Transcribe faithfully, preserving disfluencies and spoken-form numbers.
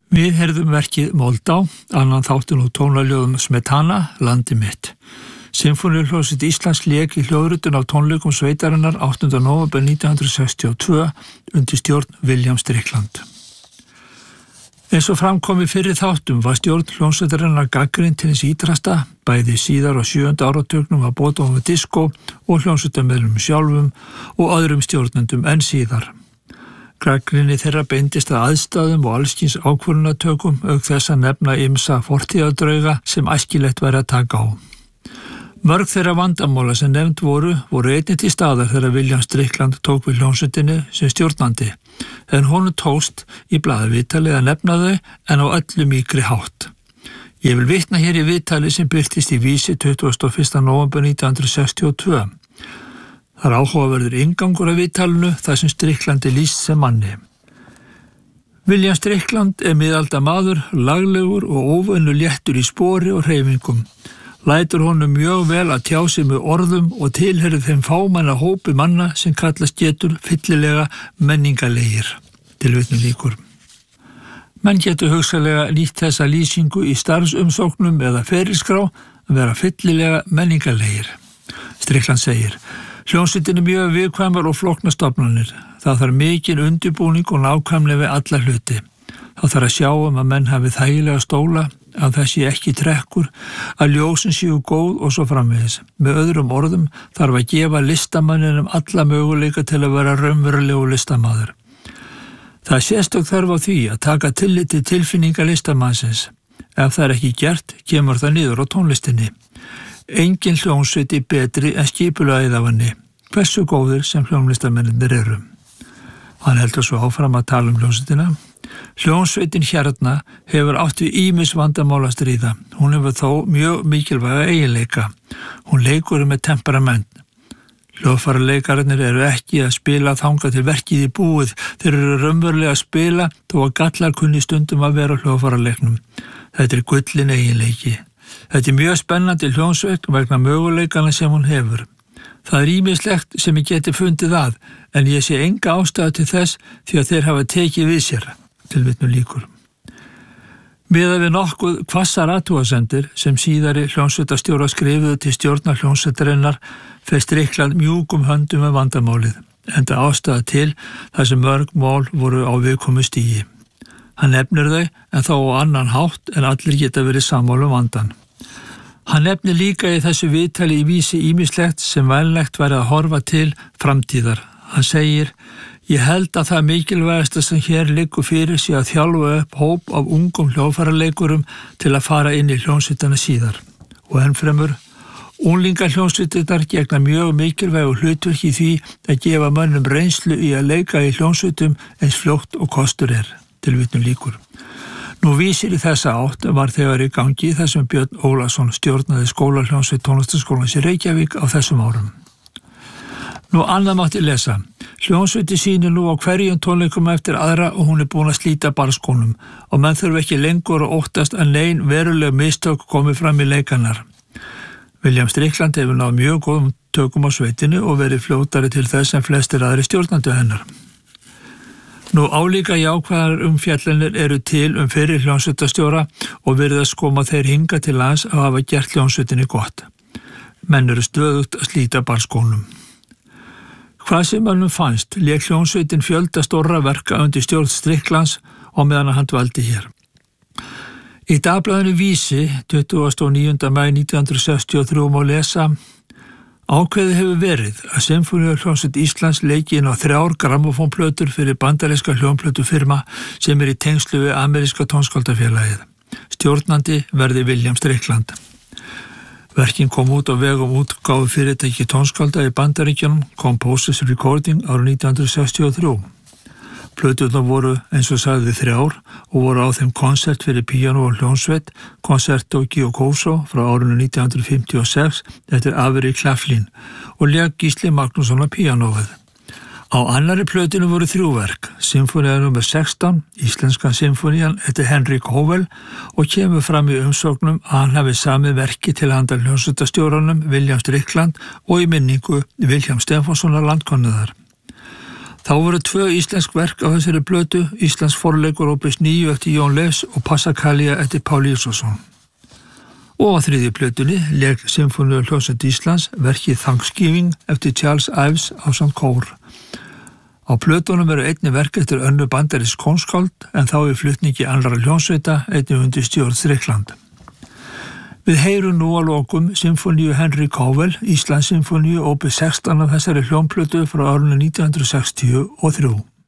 Við heyrðum verkið Moldá, annan þáttinn úr tónaljóðum Smetana, landi mitt. Sinfóníuhljómsveit Íslands lék í hljóðritun af tónleikum sveitarinnar áttunda nóvember nítján hundruð sextíu og tvö undir stjórn William Strickland. Eins og framkom í fyrri þáttum var stjórn hljómsveitarinnar gagnrýnd til hins ítrasta, bæði síðar á sjöunda áratugnum að Boðdóma Disco og hljómsveitarmeðlumum sjálfum og öðrum stjórnendum enn síðar. Gagnrýni þeirra beindist að aðstæðum og allskyns ákvörðunartökum auk þess að nefna ýmsa fortíðardrauga sem æskilegt væri að taka á. Mörg þeirra vandamála sem nefnd voru voru einnig til staðar þegar William Strickland tók við hljómsveitinni sem stjórnandi, en honum tókst í blaðavítali að nefna þau en á öllu mýkri hátt. Ég vil vitna hér í viðtali sem birtist í Vísi tuttugasta og fyrsta nóvember nítján hundruð sextíu og tvö. Það er áhugaverður inngangur af viðtalinu þar sem Strickland er lýst sem manni. William Strickland er miðalda maður, laglegur og óvenju léttur í spori og hreyfingum. Lætur honum mjög vel að tjá sig með orðum og tilherir þeim fámanna hópi manna sem kallast getur fyllilega menningarlegir. Tilvitnun lýkur. Menn getur hugsalega nýtt þessa lýsingu í starfsumsóknum eða ferilskrá að vera fyllilega menningarlegir. Strickland segir: Hljómsveitin er mjög viðkvæmar og flóknar stofnanir. Það þarf mikinn undirbúning og nákvæmlega við alla hluti. Það þarf að sjá um að menn hafi þægilega stóla, að það sé ekki trekkur, að ljósin séu góð og svo framvegis. Með öðrum orðum þarf að gefa listamanninum alla möguleika til að vera raunverulegu listamaður. Það er sérstök þörf á því að taka tillit til tilfinninga listamannsins. Ef það er ekki gert, kemur það niður á tónlistinni. Engin hljómsveit er betri en skipulagið af henni, hversu góðir sem hljómlistamennir eru. Hann heldur svo áfram að tala um hljómsveitina. Hljómsveitin hérna hefur átt við ýmis vandamál að stríða. Hún hefur þó mjög mikilvæga eiginleika. Hún leikur með temperament. Hljóðfæraleikarinnir eru ekki að spila þangað til verkið í búið. Þeir eru raunverulega að spila þó að gallar kunni stundum að vera hljóðfæraleiknum. Þetta er gullin eiginleiki. Þetta er mjög spennandi hljómsveit vegna möguleikana sem hún hefur. Það er ýmislegt sem ég geti fundið að, en ég sé enga ástæðu til þess því að þeir hafa tekið við sér. Tilvitnun lýkur. Miðað við nokkuð hvassar athugasemdir sem síðari hljómsveitastjóra skrifuðu til stjórnar hljómsveitarinnar fer Strickland mjúkum höndum með vandamálið, enda ástæða til þar sem mörg mál voru á viðkomu stigi. Hann nefnir þau en þá á annan hátt en allir geta verið sammála um vandan. Hann nefnir líka í þessu viðtali í Vísi ýmislegt sem vænlegt væri að horfa til framtíðar. Hann segir: Ég held að það mikilvægasta sem hér liggur fyrir sé að þjálfa upp hóp af ungum hljóðfæraleikurum til að fara inn í hljómsveitina síðar. Og ennfremur, unglingahljómsveitirnar gegna mjög mikilvægu hlutverki í því að gefa mönnum reynslu í að leika í hljómsveitum eins fljótt og kostur er. Tilvitnun lýkur. Nú Vísir í þessa átt var þegar í gangi þar sem Björn Ólafsson stjórnaði skólahljómsveit Tónlistarskólans í Reykjavík á þessum árum. Nú annað mátti lesa. Hljómsveiti sýnir nú á hverjum tónleikum eftir aðra og hún er búin að slíta barskónum og menn þurfa ekki lengur að óttast að nein veruleg mistök komi fram í leikarnar. William Strickland hefur náð mjög góðum tökum á sveitinu og verið fljótari til þess en flestir aðri stjórnandi hennar. Nú álíka jákvæðar umfjallanir eru til um fyrir hljómsveitastjóra og virðast koma þeir hinga til lands að hafa gert hljómsveitinni gott. Menn eru stöðugt að slíta barskónum. Hvað sem mönnum fannst, lék hljómsveitin fjölda stórra verka undir stjórn Stricklands og meðan hann dvaldi hér. Í dagblaðinu Vísi, tuttugasta og níunda maí nítján hundruð sextíu og þrjú má lesa: Ákveðið hefur verið að Sinfóníuhljómsveit Íslands leiki inn á þrjár grammófónplötur fyrir bandaríska hljómplötufirma sem er í tengslu við ameríska tónskáldafélagið. Stjórnandi verði William Strickland. Verkin kom út á vegum útgáfu fyrirtæki tónskálda í Bandaríkjunum Composers Recording árið nítján hundruð sextíu og þrjú. Plöturnar voru eins og sagði þrjár og voru á þeim konsert fyrir píanó og hljómsveit, Concerto Giocoso frá árinu nítján hundruð fimmtíu og sex eftir Avery Claflin og lék Gísli Magnússon á píanóið. Á annarri plötinu voru þrjú verk, Sinfónía númer sextán, Íslenska sinfónían eftir Henrik Howell og kemur fram í umsóknum að hann hafi samið verki til handa hljómsveitastjóranum William Strickland og í minningu Vilhjálms Stefánssonar landkönnuðar. Þá voru tvö íslensk verk á þessari plötu, Íslands forleikur opus níu eftir Jón Leifs og Passacaglia eftir Páll Ísaksson. Og á þriðju plötunni lék Sinfóníuhljómsveit Íslands verkið Thanksgiving eftir Charles Ives ásamt kór. Á plötunum eru einni verk eftir önnur bandarísk tónskáld en þá í flutningi annarra hljómsveita einnig undir stjórn Strickland. Við heyrum nú að lokum Sinfóníu Henry Cowell, Íslands Sinfóníu opus sextán af þessari hljómplötu frá árinu nítján hundruð sextíu og þrjú.